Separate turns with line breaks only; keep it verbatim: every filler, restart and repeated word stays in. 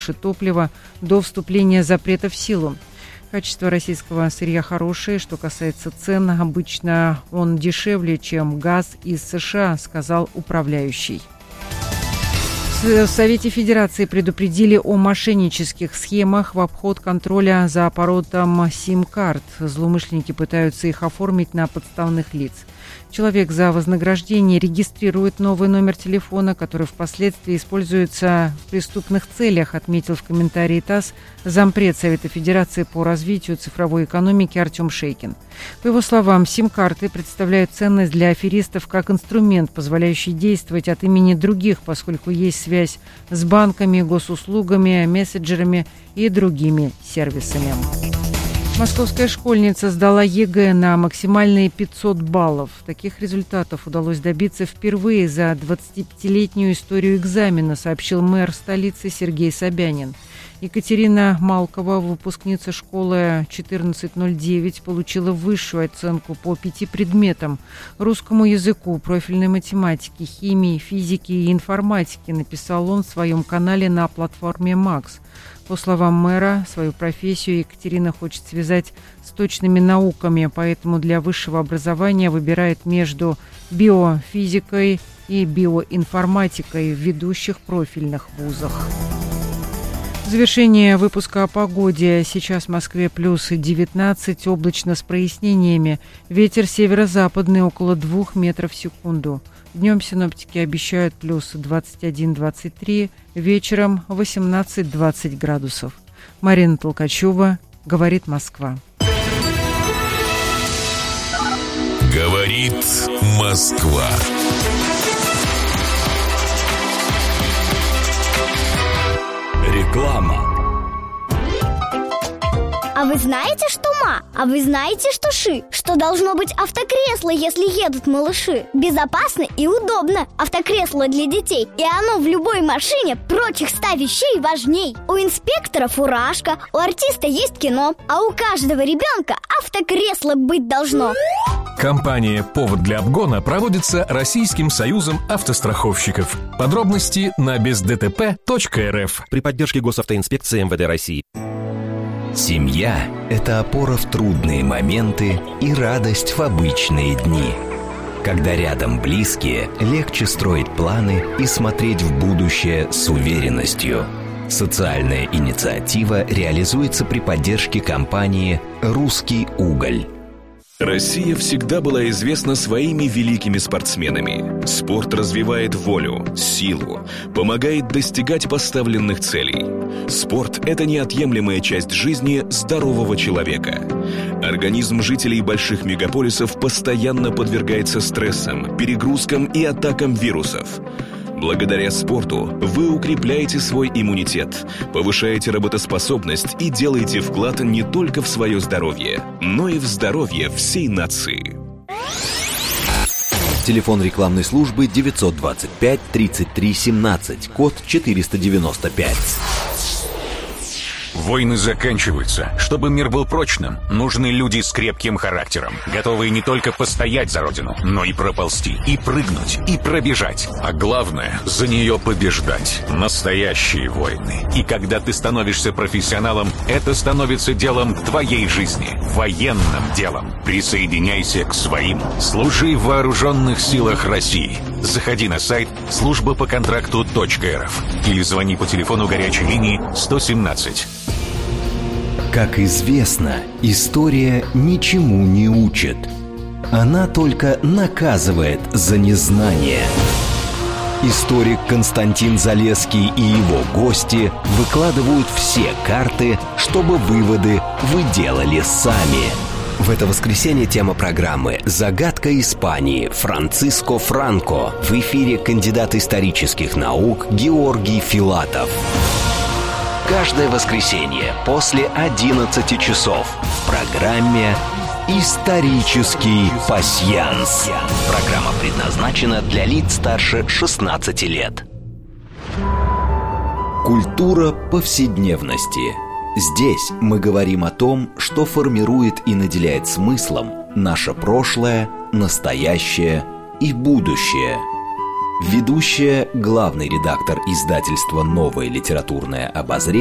топлива до вступления запрета в силу. Качество российского сырья хорошее. Что касается цен, обычно он дешевле, чем газ из США, сказал управляющий. В Совете Федерации предупредили о мошеннических схемах в обход контроля за оборотом сим-карт. Злоумышленники пытаются их оформить на подставных лиц. Человек за вознаграждение регистрирует новый номер телефона, который впоследствии используется в преступных целях, отметил в комментарии ТАСС зампред Совета Федерации по развитию цифровой экономики Артем Шейкин. По его словам, сим-карты представляют ценность для аферистов как инструмент, позволяющий действовать от имени других, поскольку есть связь с банками, госуслугами, мессенджерами и другими сервисами. Московская школьница сдала ЕГЭ на максимальные пятьсот баллов. Таких результатов удалось добиться впервые за двадцатипятилетнюю историю экзамена, сообщил мэр столицы Сергей Собянин. Екатерина Малкова, выпускница школы четырнадцать ноль девять, получила высшую оценку по пяти предметам: русскому языку, профильной математике, химии, физике и информатике, написал он в своем канале на платформе Макс. По словам мэра, свою профессию Екатерина хочет связать с точными науками, поэтому для высшего образования выбирает между биофизикой и биоинформатикой в ведущих профильных вузах. Завершение выпуска о погоде. Сейчас в Москве плюс девятнадцать, облачно с прояснениями. Ветер северо-западный около двух метров в секунду. Днем синоптики обещают плюс двадцать один - двадцать три, вечером восемнадцать - двадцать градусов. Марина Толкачева, говорит Москва.
Говорит Москва. Реклама.
А вы знаете, что ма? А вы знаете, что ши? Что должно быть автокресло, если едут малыши? Безопасно и удобно. Автокресло для детей. И оно в любой машине прочих ста вещей важней. У инспектора фуражка, у артиста есть кино, а у каждого ребенка автокресло быть должно.
Кампания «Повод для обгона» проводится Российским союзом автостраховщиков. Подробности на без дэ тэ пэ точка эр эф
при поддержке Госавтоинспекции эм вэ дэ России.
Семья – это опора в трудные моменты и радость в обычные дни. Когда рядом близкие, легче строить планы и смотреть в будущее с уверенностью. Социальная инициатива реализуется при поддержке компании «Русский уголь».
Россия всегда была известна своими великими спортсменами. Спорт развивает волю, силу, помогает достигать поставленных целей. Спорт – это неотъемлемая часть жизни здорового человека. Организм жителей больших мегаполисов постоянно подвергается стрессам, перегрузкам и атакам вирусов. Благодаря спорту вы укрепляете свой иммунитет, повышаете работоспособность и делаете вклад не только в свое здоровье, но и в здоровье всей нации.
Телефон рекламной службы девятьсот двадцать пять тридцать три семнадцать, код четыреста девяносто пять.
Войны заканчиваются. Чтобы мир был прочным, нужны люди с крепким характером, готовые не только постоять за родину, но и проползти, и прыгнуть, и пробежать. А главное, за нее побеждать. Настоящие войны. И когда ты становишься профессионалом, это становится делом твоей жизни. Военным делом. Присоединяйся к своим. Служи в вооруженных силах России. Заходи на сайт служба по контракту точка эр эф или звони по телефону горячей линии сто семнадцать.
Как известно, история ничему не учит. Она только наказывает за незнание. Историк Константин Залесский и его гости выкладывают все карты, чтобы выводы вы делали сами. В это воскресенье тема программы «Загадка Испании» Франциско Франко. В эфире кандидат исторических наук Георгий Филатов. Каждое воскресенье после одиннадцати часов в программе «Исторический пасьянс». Программа предназначена для лиц старше шестнадцати лет. Культура повседневности. Здесь мы говорим о том, что формирует и наделяет смыслом наше прошлое, настоящее и будущее. Ведущая, главный редактор издательства «Новое литературное обозрение»